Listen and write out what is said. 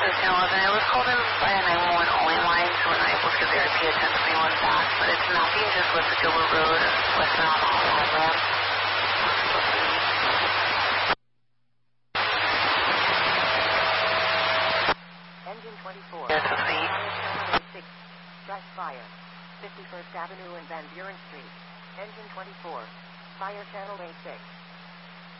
1011. It was called in by a 911 only line, so we're not able to give therapy at 1021 back, but it's mapping just with the Gilbert Road, western on the Hollywood ramp. Engine 24. Yes, it's me. Channel 6. Stress fire. 51st Avenue and Van Buren Street. Engine 24. Fire channel A6.